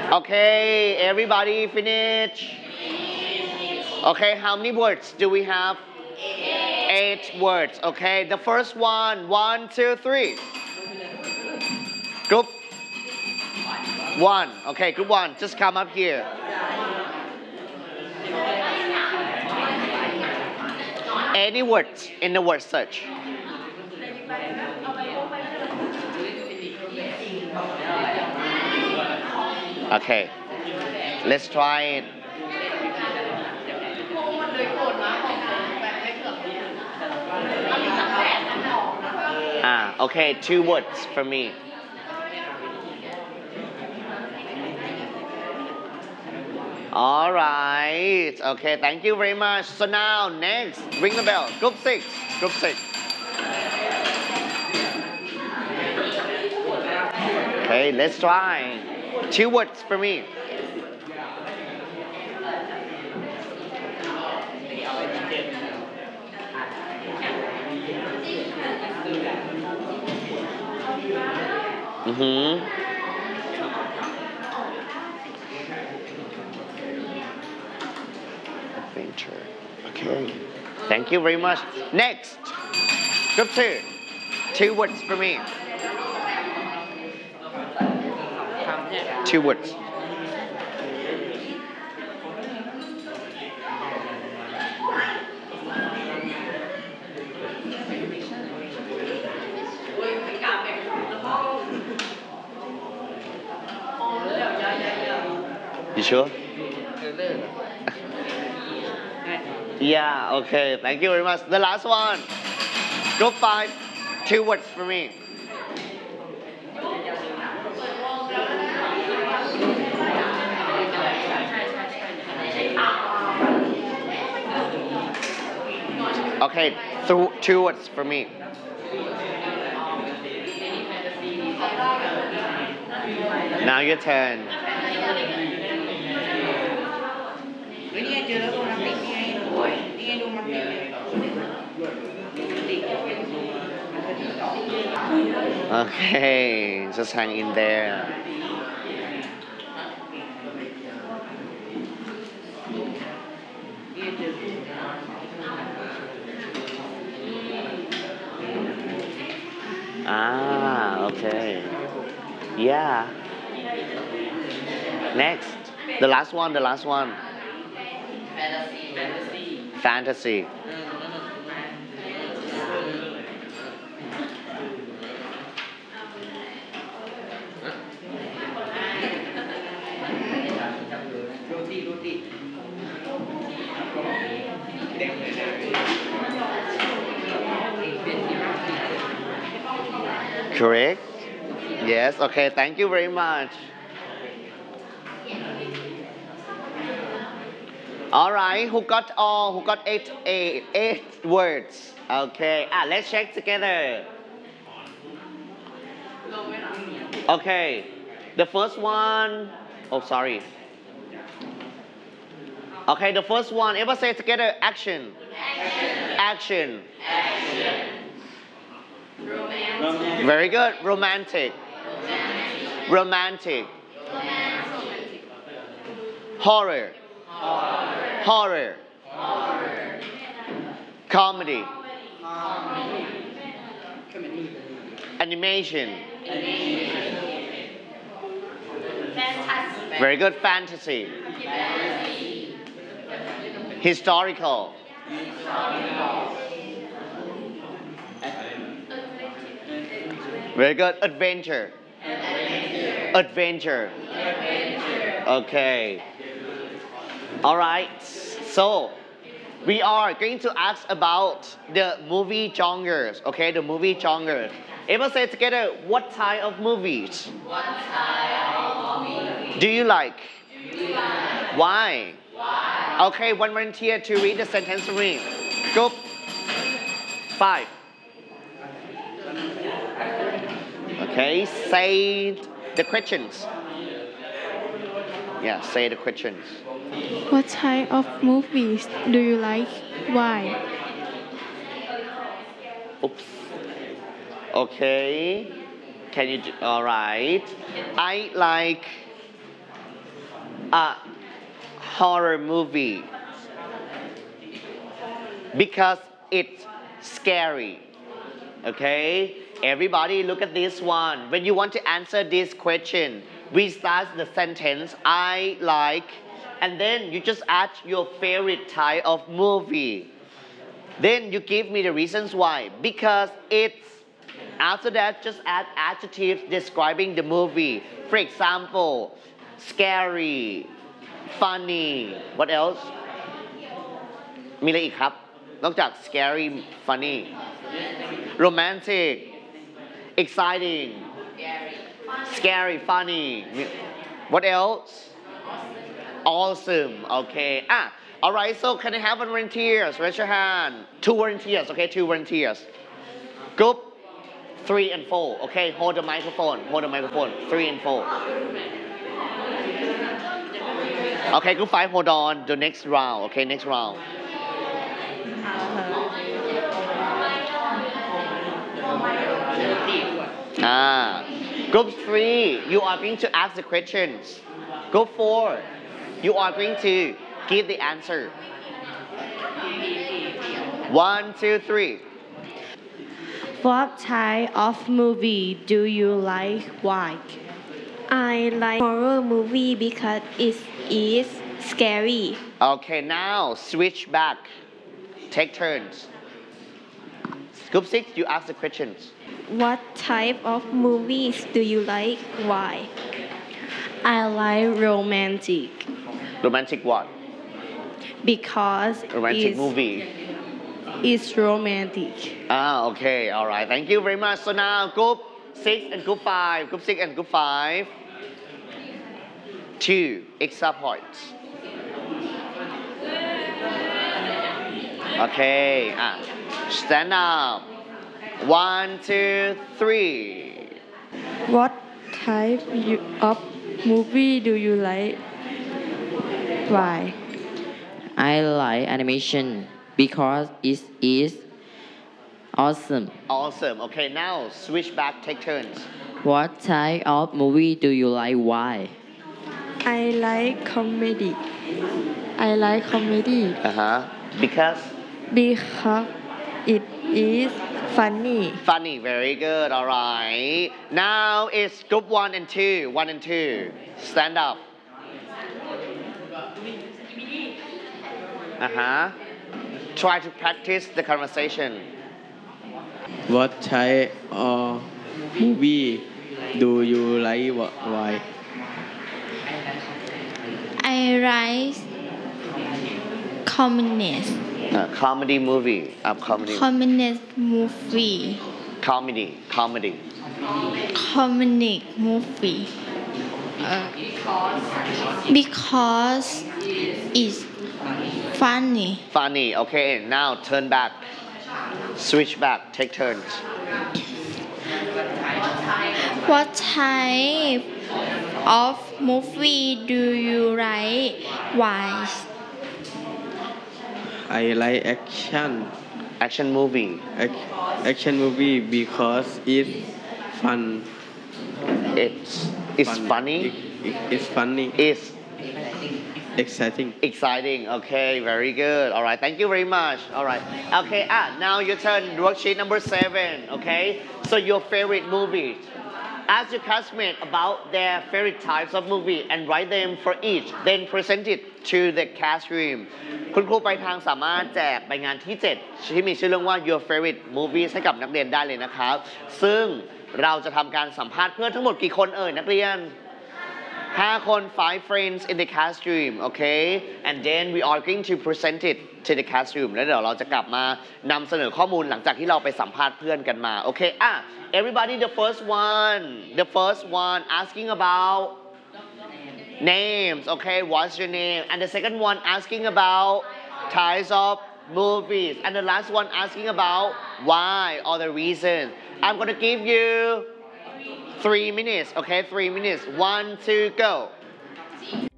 Okay, everybody finish. Okay, how many words do we have? Eight words. Okay, the first one. One, two, three. Group one. Okay, group one. Just come up here. Any words in the word search. Okay, let's try it. Okay, two words for me. All right. Okay, thank you very much. So now, next, ring the bell. Group six. Group six. Okay, let's try. Two words for me. Mm-hmm. Adventure. Okay. Thank you very much. Next. Group two. Two words for me. Two words. You sure? Yeah, okay. Thank you very much. The last one. Group five. Two words for me. Okay, two words for me. Now your turn. Okay, just hang in there. Okay. Yeah. Next. The last one, the last one. Fantasy. Correct? Yes, okay, thank you very much. All right, who got all? Who got eight words? Okay, let's check together. Okay, the first one. Oh, sorry. Okay, the first one. Everybody say together. Action. Action. Very good. Romantic. Romantic. Horror. Horror. Comedy. Animation. Very good. Fantasy. Historical. Very good. Adventure. Adventure. Okay. All right. So we are going to ask about the movie genres. Okay, the movie genres. Everyone say together, what type of movies? What type of movies do you like? Why? Okay, one volunteer to read the sentence for me. Group 5. Okay, say the questions. Yeah, say the questions. What type of movies do you like? Why? Oops. Okay. Can you? All right. I like a horror movie because it's scary. Okay, everybody look at this one. When you want to answer this question, we start the sentence I like, and then you just add your favorite type of movie. Then you give me the reasons why. Because it's, after that, just add adjectives describing the movie. For example, scary, funny. What else? มีอะไรอีกครับ นอกจาก scary funny romantic exciting scary funny what else awesome okay alright so can I have volunteers raise your hand 2 volunteers okay 2 volunteers group 3 and 4 okay hold the microphone 3 and 4 okay group 5 hold on the next round okay next round Group 3, you are going to ask the questions. Group 4, you are going to give the answer. 1, 2, 3. What type of movie do you like? Why? I like horror movie because it is scary. Okay, now switch back. Take turns. Group 6, you ask the questions. What type of movies do you like? Why? I like romantic Romantic what? because Romantic movie. it's romantic. Okay, alright. Thank you very much. So now group 6 and group 5. Group 6 and group 5. 2 extra points. Okay, stand up. 1, 2, 3. What type of movie do you like? Why? I like animation because it is awesome. Awesome. Okay, now switch back, take turns. What type of movie do you like? Why? I like comedy. I like comedy Because because it is funny. funny, very good. Alright. Now it's group 1 and 2. 1 and 2. Stand up. Try to practice the conversation. What type of movie do you like? Why? I like communist Comedy movie. Comedy. communist movie Comedy. communist movie because it's funny. Funny. Okay, now turn back. Switch back. Take turns. What type of movie do you like? Why? I like action. Action movie. Action movie because it's fun. It's funny. It's funny. It's Exciting. exciting. Okay, very good. All right, thank you very much. All right. Okay, now your turn. Worksheet number 7. Okay, so your favorite movies. Ask your classmate about their favorite types of movie and write them for each. Then present it to the classroom. คุณครูไปทางสามารถแจกใบงานที่ 7 ที่มีชื่อเรื่องว่า your favorite movies ให้กับนักเรียนได้เลยนะครับ ซึ่งเราจะทำการสัมภาษณ์เพื่อนทั้งหมดกี่คนนักเรียน 5 คน 5 friends in the classroom okay and then we are going to present it to the classroom แล้วเดี๋ยวเราจะกลับมานำเสนอข้อมูลหลังจากที่เราไปสัมภาษณ์เพื่อนกันมาโอเคeverybody the first one asking about names okay what's your name and the second one asking about types of movies and the last one asking about why or the reason I'm gonna give you 3 minutes okay 3 minutes 1 2 go